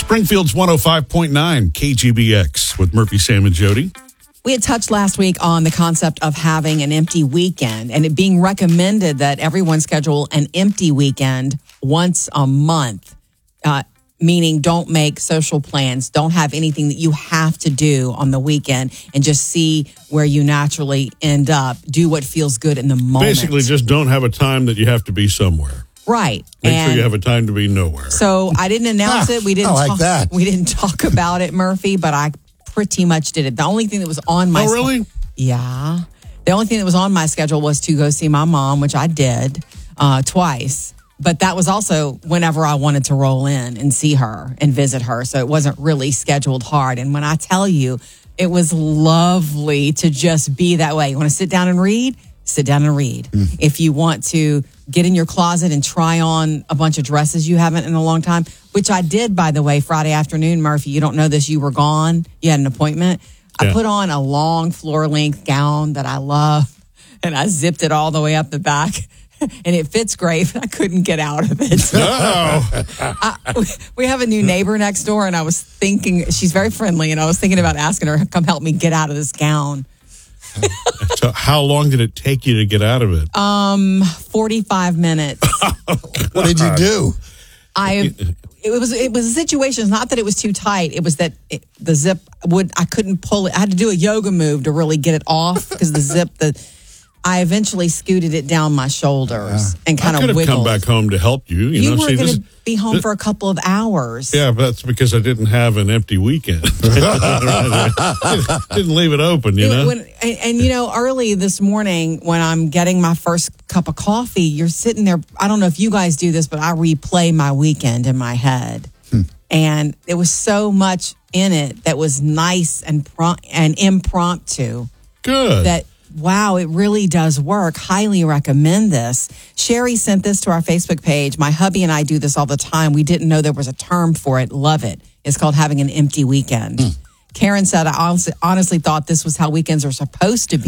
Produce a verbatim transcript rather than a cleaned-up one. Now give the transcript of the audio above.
Springfield's one oh five point nine K G B X with Murphy, Sam, and Jody. We had touched last week on the concept of having an empty weekend and it being recommended that everyone schedule an empty weekend once a month, uh, meaning don't make social plans, don't have anything that you have to do on the weekend, and just see where you naturally end up. Do what feels good in the moment. Basically, just don't have a time that you have to be somewhere. Right. Make and sure you have a time to be nowhere. So I didn't announce it. We didn't I like talk, that. We didn't talk about it, Murphy, but I pretty much did it. The only thing that was on my Oh, really? Yeah. The only thing that was on my schedule was to go see my mom, which I did uh, twice. But that was also whenever I wanted to roll in and see her and visit her. So it wasn't really scheduled hard. And when I tell you, it was lovely to just be that way. You want to sit down and read? Sit down and read. Mm. If you want to get in your closet and try on a bunch of dresses you haven't in a long time, which I did, by the way, Friday afternoon, Murphy. You don't know this. You were gone. You had an appointment. Yeah. I put on a long floor-length gown that I love, and I zipped it all the way up the back. And it fits great, but I couldn't get out of it. Oh. I, we have a new neighbor next door, and I was thinking, she's very friendly, and I was thinking about asking her, come help me get out of this gown. So how long did it take you to get out of it? Um, forty-five minutes. What did you do? I it was it was a situation. It's not that it was too tight. It was that it, the zip would I couldn't pull it. I had to do a yoga move to really get it off because the zip the. I eventually scooted it down my shoulders yeah. and kind I of could have wiggled. come back home to help you. You, You know, were see, going this, to be home this, for a couple of hours. Yeah, but that's because I didn't have an empty weekend. Didn't leave it open, you know. When, and, and you know, early this morning when I'm getting my first cup of coffee, you're sitting there. I don't know if you guys do this, but I replay my weekend in my head, hmm. and there was so much in it that was nice and prom- and impromptu. Good. That. Wow, it really does work. Highly recommend this. Sherry sent this to our Facebook page. My hubby and I do this all the time. We didn't know there was a term for it. Love it. It's called having an empty weekend. Mm. Karen said, I honestly, honestly thought this was how weekends are supposed to be.